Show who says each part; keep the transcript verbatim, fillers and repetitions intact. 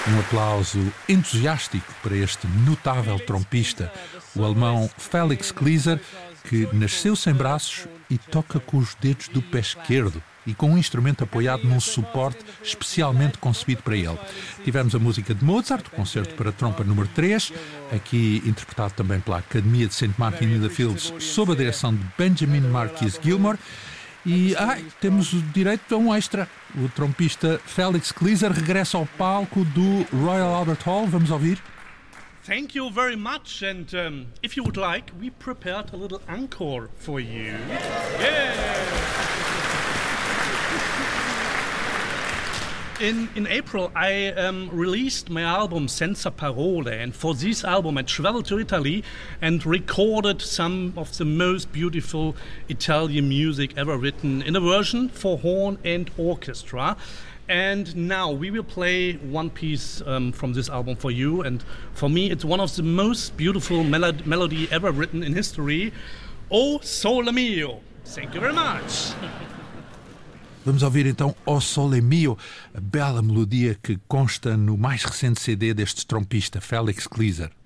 Speaker 1: Um aplauso entusiástico para este notável trompista, o alemão Felix Klieser, que nasceu sem braços e toca com os dedos do pé esquerdo e com um instrumento apoiado num suporte especialmente concebido para ele. Tivemos a música de Mozart, o concerto para trompa número três, aqui interpretado também pela Academia de Saint Martin in the Fields, sob a direção de Benjamin Marquis Gilmore. E ah, temos o direito a um extra. O trompista Felix Klieser regressa ao palco do Royal Albert Hall. Vamos ouvir?
Speaker 2: Thank you very much, and um, if you would like, we prepared a little encore for you. Yeah! In, in April, I um, released my album Senza Parole, and for this album I traveled to Italy and recorded some of the most beautiful Italian music ever written in a version for horn and orchestra. And now we will play one piece um, from this album for you, and for me it's one of the most beautiful melod- melody ever written in history, O Sole Mio. Thank you very much.
Speaker 1: Vamos ouvir então O Sole Mio, a bela melodia que consta no mais recente C D deste trompista, Felix Klieser.